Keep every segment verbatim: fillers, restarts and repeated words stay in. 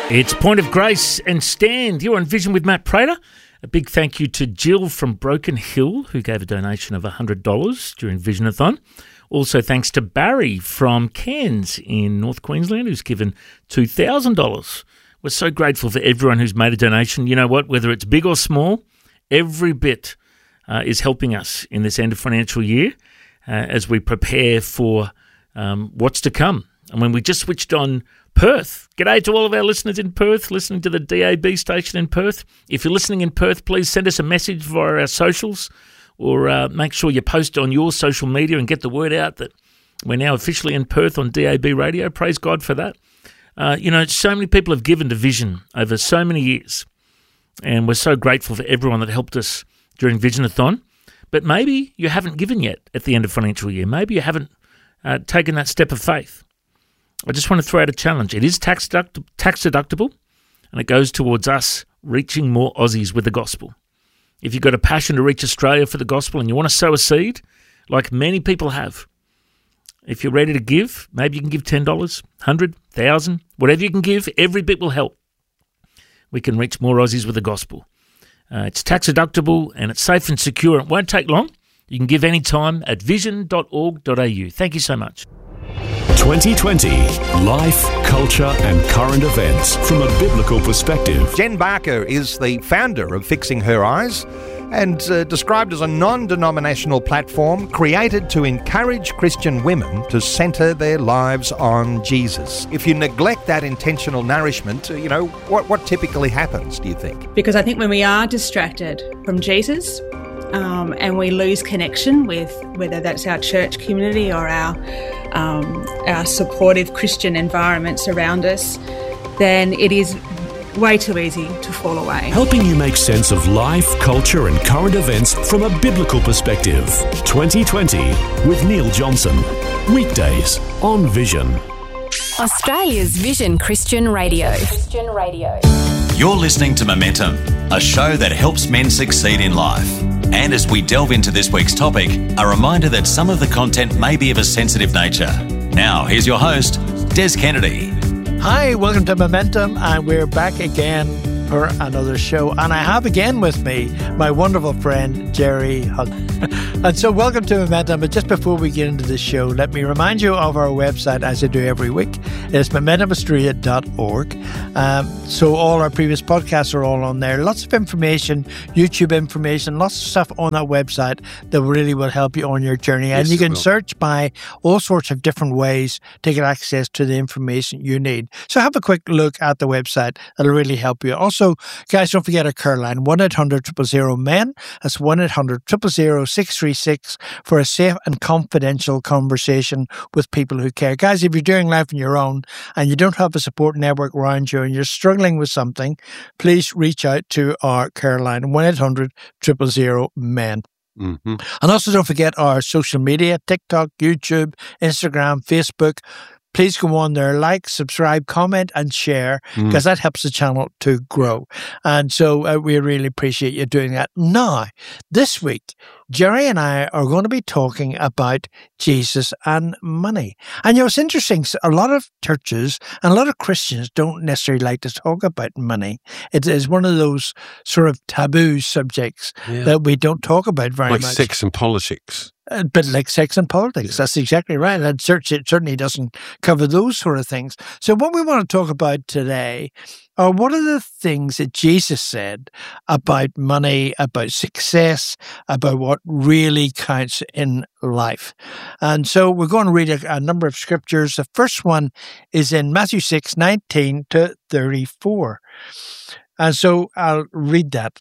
It's Point of Grace and Stand. You're on Vision with Matt Prater. A big thank you to Jill from Broken Hill, who gave a donation of one hundred dollars during Visionathon. Also thanks to Barry from Cairns in North Queensland, who's given two thousand dollars. We're so grateful for everyone who's made a donation. You know what? Whether it's big or small, every bit uh, is helping us in this end of financial year uh, as we prepare for um, what's to come. And when we just switched on Perth, g'day to all of our listeners in Perth, listening to the D A B station in Perth. If you're listening in Perth, please send us a message via our socials, or uh, make sure you post on your social media and get the word out that we're now officially in Perth on D A B radio. Praise God for that. Uh, you know, so many people have given to Vision over so many years, and we're so grateful for everyone that helped us during Visionathon. But maybe you haven't given yet at the end of financial year. Maybe you haven't uh, taken that step of faith. I just want to throw out a challenge. It is tax deduct- tax deductible, and it goes towards us reaching more Aussies with the gospel. If you've got a passion to reach Australia for the gospel and you want to sow a seed, like many people have, if you're ready to give, maybe you can give ten dollars, one hundred dollars, one thousand dollars, whatever you can give, every bit will help. We can reach more Aussies with the gospel. Uh, it's tax deductible and it's safe and secure. It won't take long. You can give any time at vision dot org dot a u. Thank you so much. twenty twenty, life, culture and current events from a biblical perspective. Jen Barker is the founder of Fixing Her Eyes and uh, described as a non-denominational platform created to encourage Christian women to centre their lives on Jesus. If you neglect that intentional nourishment, you know, what, what typically happens, do you think? Because I think when we are distracted from Jesus, Um, and we lose connection with whether that's our church community or our um, our supportive Christian environments around us, then it is way too easy to fall away. Helping you make sense of life, culture and current events from a biblical perspective. twenty twenty with Neil Johnson. Weekdays on Vision. Australia's Vision Christian Radio. Christian Radio. You're listening to Momentum, a show that helps men succeed in life. And as we delve into this week's topic, a reminder that some of the content may be of a sensitive nature. Now, here's your host, Des Kennedy. Hi, welcome to Momentum, and we're back again for another show. And I have again with me my wonderful friend, Jerry Hunt. And so welcome to Momentum. But just before we get into the show, let me remind you of our website, as I do every week. It's momentum australia dot org. Um, so all our previous podcasts are all on there. Lots of information, YouTube information, lots of stuff on that website that really will help you on your journey. And Yes, you can will. search by all sorts of different ways to get access to the information you need. So have a quick look at the website. It'll really help you. Also, guys, don't forget our care line, one eight hundred, zero zero, M E N. That's one eight hundred, zero zero, six three six for a safe and confidential conversation with people who care. Guys, if you're doing life on your own and you don't have a support network around you and you're struggling with something, please reach out to our care line, one eight hundred, zero zero, M E N. Mm-hmm. And also don't forget our social media, TikTok, YouTube, Instagram, Facebook. Please go on there, like, subscribe, comment, and share, because Mm. that helps the channel to grow. And so uh, we really appreciate you doing that. Now, this week, Jerry and I are going to be talking about Jesus and money. And you know, it's interesting. A lot of churches and a lot of Christians don't necessarily like to talk about money. It is one of those sort of taboo subjects Yeah. that we don't talk about very Like much. sex and politics. Uh, but like sex and politics, that's exactly right. And church, it certainly doesn't cover those sort of things. So what we want to talk about today are what are the things that Jesus said about money, about success, about what really counts in life. And so we're going to read a, a number of scriptures. The first one is in Matthew six, nineteen to thirty-four. And so I'll read that.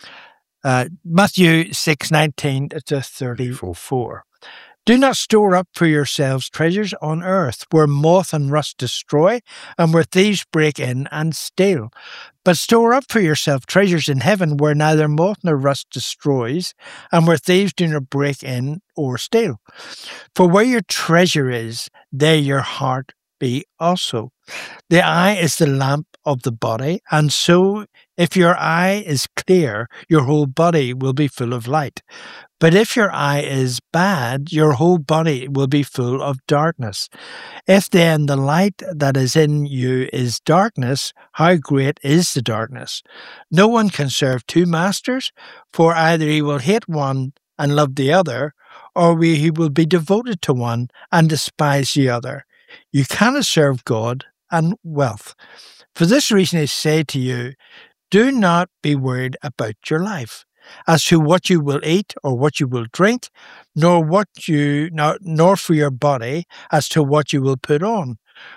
Uh, Matthew six, nineteen to thirty-four. Do not store up for yourselves treasures on earth, where moth and rust destroy, and where thieves break in and steal. But store up for yourself treasures in heaven, where neither moth nor rust destroys, and where thieves do not break in or steal. For where your treasure is, there your heart be also. The eye is the lamp of the body, and so if your eye is clear, your whole body will be full of light. But if your eye is bad, your whole body will be full of darkness. If then the light that is in you is darkness, how great is the darkness? No one can serve two masters, for either he will hate one and love the other, or he will be devoted to one and despise the other. You cannot serve God and wealth. For this reason I say to you, do not be worried about your life, as to what you will eat or what you will drink, nor what you nor, nor for your body as to what you will put on.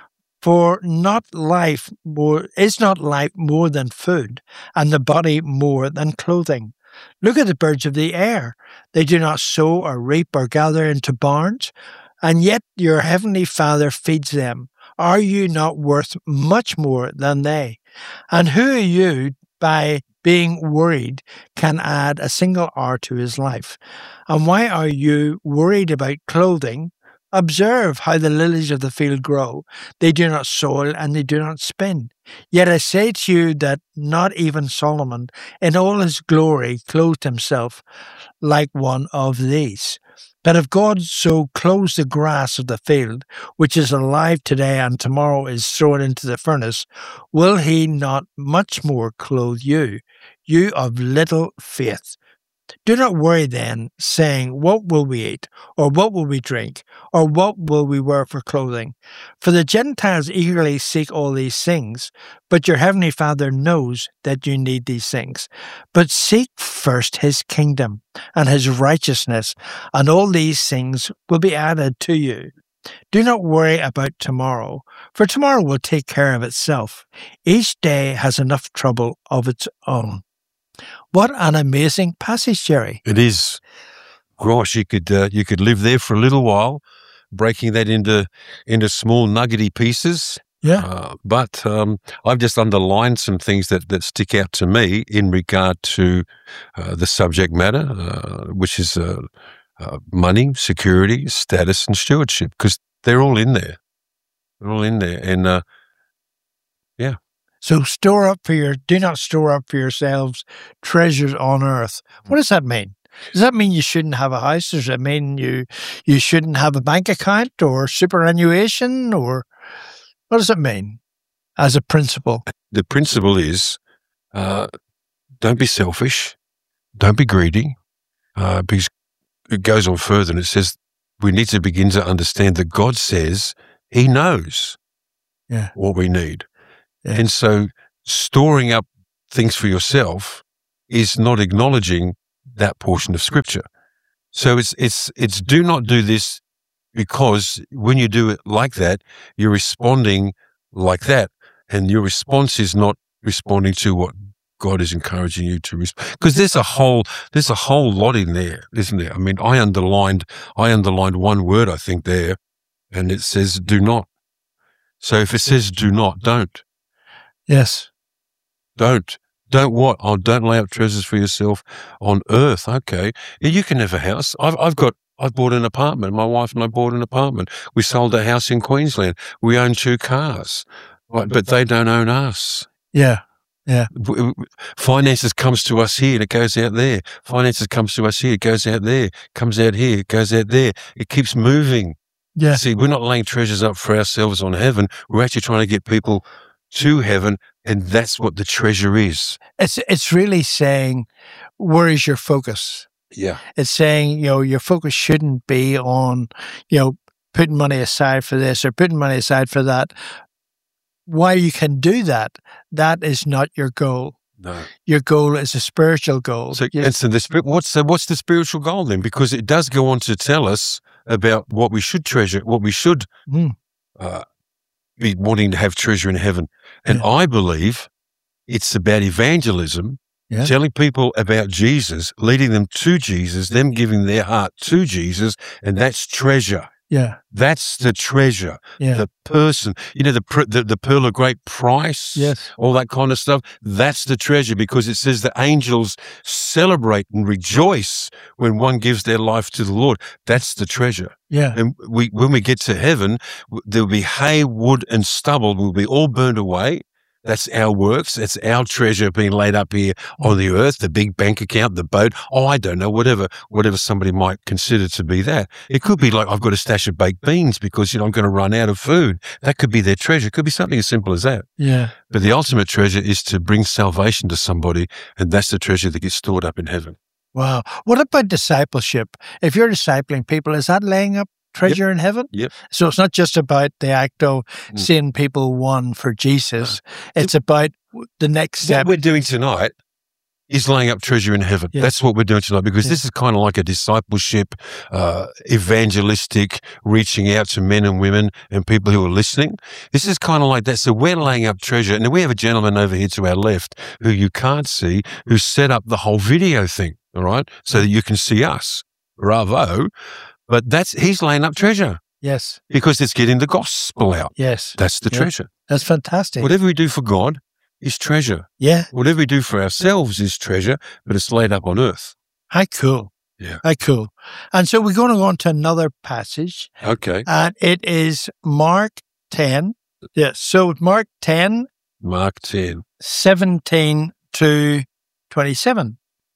For not life more is not life more than food, and the body more than clothing. Look at the birds of the air; they do not sow or reap or gather into barns, and yet your heavenly Father feeds them. Are you not worth much more than they? And who are you, by being worried, can add a single hour to his life? And why are you worried about clothing? Observe how the lilies of the field grow. They do not sow and they do not spin. Yet I say to you that not even Solomon, in all his glory, clothed himself like one of these. But if God so clothes the grass of the field, which is alive today and tomorrow is thrown into the furnace, will he not much more clothe you, you of little faith? Do not worry then, saying, what will we eat, or what will we drink, or what will we wear for clothing? For the Gentiles eagerly seek all these things, but your heavenly Father knows that you need these things. But seek first his kingdom and his righteousness, and all these things will be added to you. Do not worry about tomorrow, for tomorrow will take care of itself. Each day has enough trouble of its own. What an amazing passage, Jerry. It is. Gosh, you could uh, you could live there for a little while, breaking that into into small nuggety pieces. Yeah. Uh, but um, I've just underlined some things that, that stick out to me in regard to uh, the subject matter, uh, which is uh, uh, money, security, status, and stewardship, because they're all in there. They're all in there. And uh, yeah. So store up for your, do not store up for yourselves treasures on earth. What does that mean? Does that mean you shouldn't have a house? Does that mean you you shouldn't have a bank account or superannuation? Or what does it mean as a principle? The principle is uh, don't be selfish, don't be greedy, uh, because it goes on further and it says we need to begin to understand that God says he knows yeah. what we need. Yeah. And so storing up things for yourself is not acknowledging that portion of Scripture. So it's it's it's do not do this, because when you do it like that, you're responding like that, and your response is not responding to what God is encouraging you to respond. Because there's a whole there's a whole lot in there, isn't there? I mean, I underlined I underlined one word I think there, and it says do not. So if it says do not, don't. Yes. Don't. Don't what? Oh, don't lay up treasures for yourself on earth. Okay. Yeah, you can have a house. I've, I've got, I've bought an apartment. My wife and I bought an apartment. We sold a house in Queensland. We own two cars, right? But they don't own us. Yeah. Yeah. Finances comes to us here and it goes out there. Finances comes to us here, it goes out there, comes out here, it goes out there. It keeps moving. Yeah. See, we're not laying treasures up for ourselves on heaven. We're actually trying to get people to heaven, and that's what the treasure is. It's it's really saying, where is your focus? Yeah. It's saying, you know, your focus shouldn't be on, you know, putting money aside for this or putting money aside for that. While you can do that, that is not your goal. No. Your goal is a spiritual goal. So, yes. and so the, what's the, what's the spiritual goal then? Because it does go on to tell us about what we should treasure, what we should mm. uh, be wanting to have treasure in heaven. And yeah. I believe it's about evangelism, yeah. telling people about Jesus, leading them to Jesus, them giving their heart to Jesus, and that's treasure. Yeah. That's the treasure, Yeah. the person, you know, the, pr- the the pearl of great price, Yes. all that kind of stuff. That's the treasure, because it says the angels celebrate and rejoice when one gives their life to the Lord. That's the treasure. Yeah. And we, when we get to heaven, w- there'll be hay, wood, and stubble will be all burned away. That's our works. That's our treasure being laid up here on the earth, the big bank account, the boat. Oh, I don't know, whatever, whatever somebody might consider to be that. It could be like, I've got a stash of baked beans because, you know, I'm going to run out of food. That could be their treasure. It could be something as simple as that. Yeah. But the ultimate treasure is to bring salvation to somebody, and that's the treasure that gets stored up in heaven. Wow. What about discipleship? If you're discipling people, is that laying up treasure in heaven? Yep. So it's not just about the act of Mm. seeing people won for Jesus. It's about the next What step. we're doing tonight is laying up treasure in heaven. Yeah. That's what we're doing tonight, because Yeah. this is kind of like a discipleship, uh, evangelistic, reaching out to men and women and people who are listening. This is kind of like that. So we're laying up treasure. And then we have a gentleman over here to our left who you can't see, who set up the whole video thing, all right, so that you can see us. Bravo. But that's he's laying up treasure, Yes. because it's getting the gospel out. Yes. That's the Yeah. treasure. That's fantastic. Whatever we do for God is treasure. Yeah. Whatever we do for ourselves is treasure, but it's laid up on earth. How cool. Yeah. How cool. And so we're going to go on to another passage, Okay. and it is Mark ten. Yes. So Mark ten, Mark ten. seventeen to twenty-seven.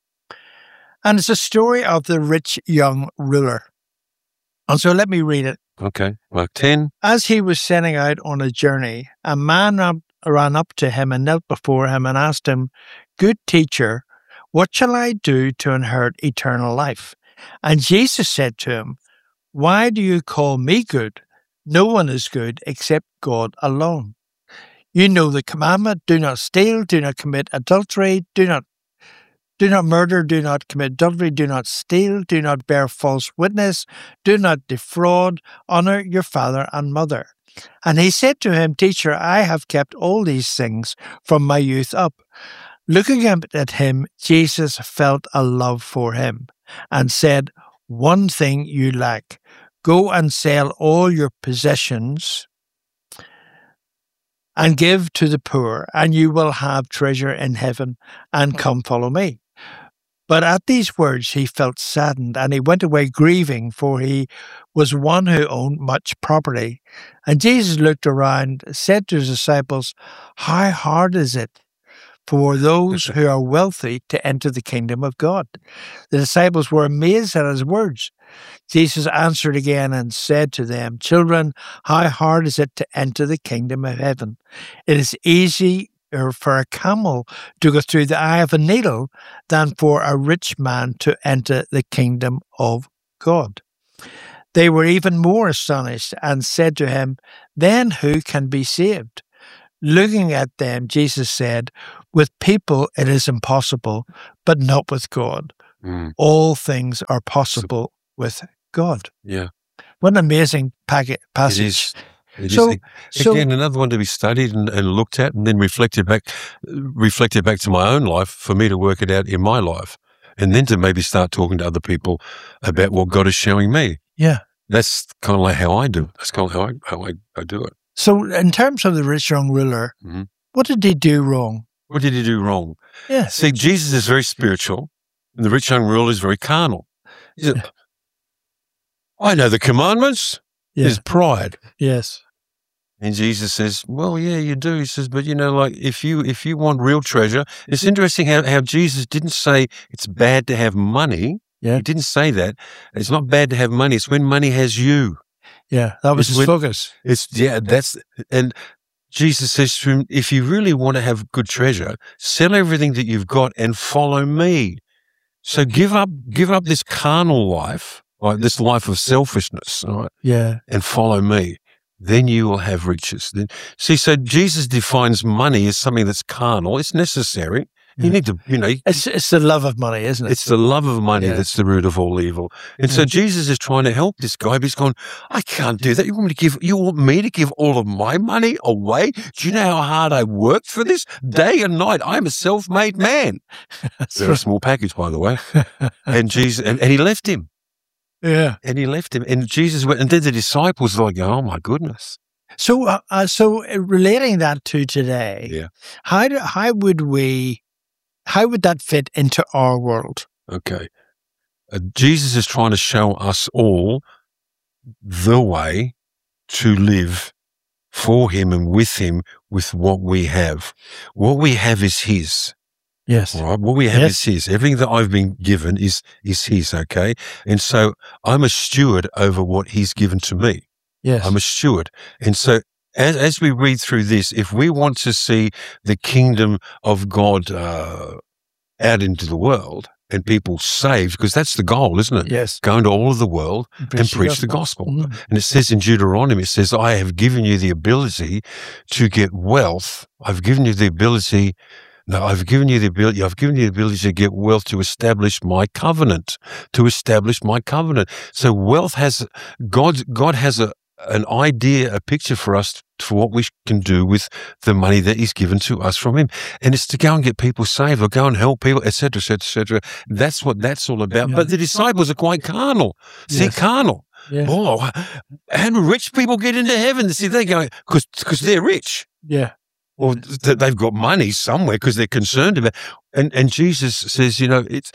And it's a story of the rich young ruler. And so let me read it. Okay. Mark ten. As he was setting out on a journey, a man ran- ran up to him and knelt before him and asked him, "Good teacher, what shall I do to inherit eternal life?" And Jesus said to him, "Why do you call me good? No one is good except God alone. You know the commandment, do not steal, do not commit adultery, do not Do not murder, do not commit adultery, do not steal, do not bear false witness, do not defraud, honor your father and mother." And he said to him, "Teacher, I have kept all these things from my youth up." Looking at him, Jesus felt a love for him and said, "One thing you lack. Go and sell all your possessions and give to the poor, and you will have treasure in heaven, and come follow me." But at these words he felt saddened, and he went away grieving, for he was one who owned much property. And Jesus looked around, said to his disciples, "How hard is it for those who are wealthy to enter the kingdom of God?" The disciples were amazed at his words. Jesus answered again and said to them, "Children, how hard is it to enter the kingdom of heaven? It is easier for a camel to go through the eye of a needle than for a rich man to enter the kingdom of God." They were even more astonished and said to him, "Then who can be saved?" Looking at them, Jesus said, "With people it is impossible, but not with God. Mm. All things are possible with God." Yeah. What an amazing packet, passage. It is. It So- is. so- Again, another one to be studied and, and looked at, and then reflected back, reflected back to my own life for me to work it out in my life, and then to maybe start talking to other people about what God is showing me. Yeah. That's kind of like how I do it. That's kind of how I, how I, I do it. So in terms of the rich young ruler, Mhm. what did he do wrong? What did he do wrong? Yes. See, Jesus is very spiritual, and the rich young ruler is very carnal. He said, "I know the commandments." Yeah. There's pride. Yes. And Jesus says, "Well, yeah, you do." He says, "But you know, like if you if you want real treasure," it's interesting how, how Jesus didn't say it's bad to have money. Yeah. He didn't say that. It's not bad to have money. It's when money has you. Yeah. That was It's his when- focus. It's yeah, that's and Jesus says to him, if you really want to have good treasure, sell everything that you've got and follow me. So give up give up this carnal life, like this life of selfishness, all right, Yeah. and follow me. Then you will have riches. Then, see, so Jesus defines money as something that's carnal. It's necessary. You Yeah. need to, you know, It's it's the love of money, isn't it? it's the love of money Yeah. that's the root of all evil. And so Yeah. Jesus is trying to help this guy, but he's going, "I can't do that. You want me to give, you want me to give all of my money away? Do you know how hard I worked for this? Day and night. I'm a self-made man." That's Very small package, by the way. And Jesus, and, and he left him. Yeah. And he left him. And Jesus went, and then the disciples were like, oh my goodness. So, uh, uh, so relating that to today, Yeah. how do, how would we, how would that fit into our world? Okay. Uh, Jesus is trying to show us all the way to live for him and with him with what we have. What we have is his. Yes. All right. What we have Yes. is his. Everything that I've been given is, is his. Okay. And so I'm a steward over what he's given to me. Yes. I'm a steward. And so as, as we read through this, if we want to see the kingdom of God, uh, out into the world and people saved, because that's the goal, isn't it? Yes. Go into all of the world and preach, preach the the gospel. gospel. Mm. And it says in Deuteronomy, it says, I have given you the ability to get wealth. I've given you the ability No, I've given you the ability, I've given you the ability to get wealth to establish my covenant, to establish my covenant. So wealth has, God, God has a, an idea, a picture for us for what we can do with the money that he's given to us from him. And it's to go and get people saved or go and help people, et cetera, et cetera, et cetera. That's what that's all about. Yeah. But the disciples are quite carnal. See, Yes. carnal. Yeah. Oh, how do rich people get into heaven? See, they go, because because they're rich. Yeah. Or th- they've got money somewhere because they're concerned about. And and Jesus says, you know, it's.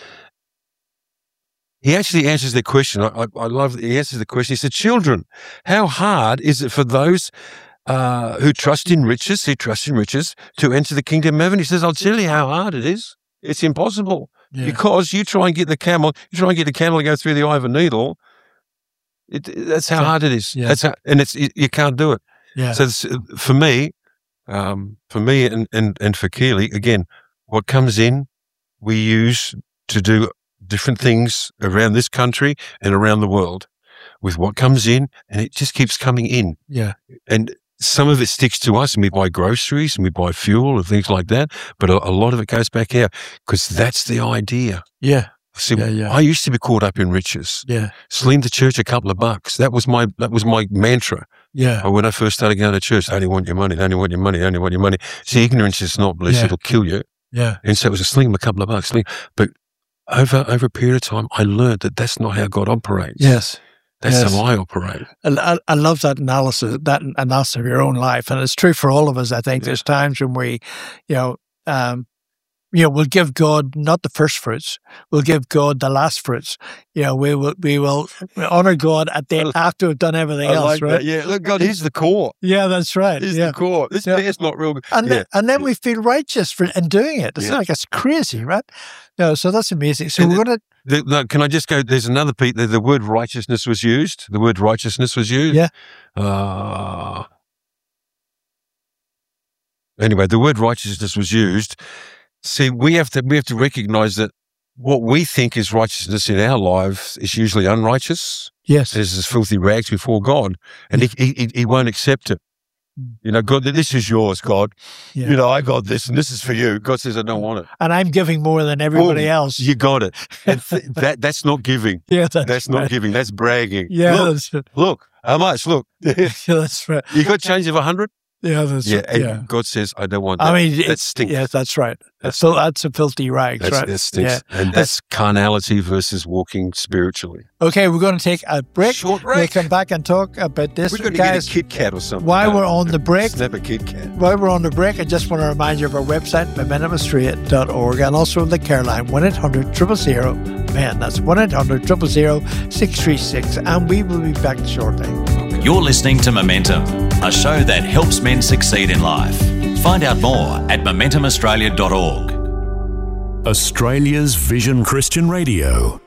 He actually answers the question. I, I, I love that he answers the question. He said, "Children, how hard is it for those uh, who trust in riches, who trust in riches, to enter the kingdom of heaven?" He says, "I'll tell you how hard it is. It's impossible Yeah. because you try and get the camel, you try and get the camel to go through the eye of a needle. It, that's how Yeah. hard it is. Yeah. That's how, and it's you, you can't do it. Yeah. So this, for me, um, for me and, and, and for Keely, again, what comes in, we use to do different things around this country and around the world with what comes in, and it just keeps coming in. Yeah. And some of it sticks to us, and we buy groceries and we buy fuel and things like that, but a, a lot of it goes back out because that's the idea. Yeah. See, Yeah, yeah. I used to be caught up in riches. Yeah. Sling the church a couple of bucks. That was my that was my mantra. Yeah. When I first started going to church, I only want your money, I only want your money, I only want your money. See, ignorance is not bliss, Yeah. it'll kill you. Yeah. And so it was a sling them a couple of bucks. Sling. But over over a period of time, I learned that that's not how God operates. Yes. That's Yes. how I operate. I, I, I love that analysis, that analysis of your own life. And it's true for all of us. I think there's times when we, you know, um, you know, we'll give God not the first fruits, we'll give God the last fruits. You know, we will, we will honor God at the, after we've done everything I else, like right? that. Yeah, look, God, he's the core. Yeah, that's right. He's yeah. the core. This Yeah. bear's not real good. And, yeah. then, and then we feel righteous for in doing it. It's Yeah. like, it's crazy, right? No, so that's amazing. So And we're it- going to, The, no, can I just go? There's another piece. The, the word righteousness was used. The word righteousness was used. Yeah. Uh, anyway, the word righteousness was used. See, we have to we have to recognize that what we think is righteousness in our lives is usually unrighteous. yes. This is filthy rags before God, and he, he he won't accept it. You know, God, this is yours, God. Yeah. You know, I got this, and this is for you. God says, I don't want it. And I'm giving more than everybody Boom. else. You got it. And th- that that's not giving. yeah, that's, That's not right. giving. That's bragging. Yeah, Look, that's, right. look, how much? Look, you yeah, that's right. got change of a hundred? Yeah, that's Yeah, right. and Yeah. God says, I don't want that. I mean, that it's, stinks. yes, that's right. That's- So that's a filthy rags, That's, right? that stinks. Yeah. And that's carnality versus walking spiritually. Okay, we're going to take a break. Short We'll break. come back and talk about this. We're going to Guys, get a Kit Kat or something. while No, we're on the break, Snap a Kit Kat. while we're on the break, I just want to remind you of our website, momentum australia dot org, and also the care line, one eight hundred zero zero zero. Man, that's one eight hundred zero zero zero six three six. And we will be back shortly. You're listening to Momentum, a show that helps men succeed in life. Find out more at momentum australia dot org. Australia's Vision Christian Radio.